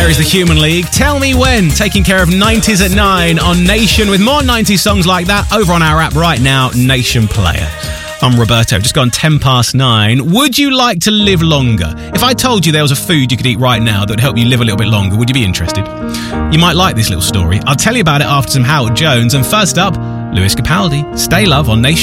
Here is the Human League. Tell Me When, taking care of 90s at 9 on Nation, with more 90s songs like that over on our app right now, Nation Player. I'm Roberto, just gone 9:10. Would you like to live longer? If I told you there was a food you could eat right now that would help you live a little bit longer, would you be interested? You might like this little story. I'll tell you about it after some Howard Jones. And first up, Lewis Capaldi, Stay Love on Nation.